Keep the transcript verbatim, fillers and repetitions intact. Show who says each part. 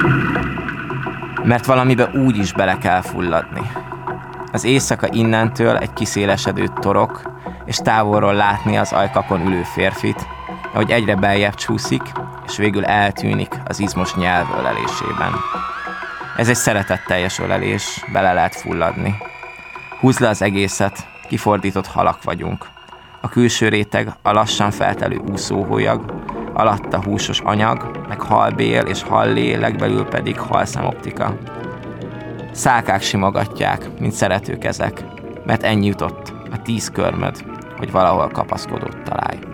Speaker 1: Mert valamibe úgy is bele kell fulladni. Az éjszaka innentől egy kiszélesedő torok, és távolról látni az ajkakon ülő férfit, ahogy egyre beljebb csúszik, és végül eltűnik az izmos nyelv ölelésében. Ez egy szeretetteljes ölelés, bele lehet fulladni. Húzd le az egészet, kifordított halak vagyunk. A külső réteg a lassan feltelő úszóhólyag, alatta húsos anyag, meg halbél és hallé, legbelül pedig halszemoptika. Szálkák simogatják, mint szerető kezek, mert ennyi jutott a tíz körmöd, hogy valahol kapaszkodót találj.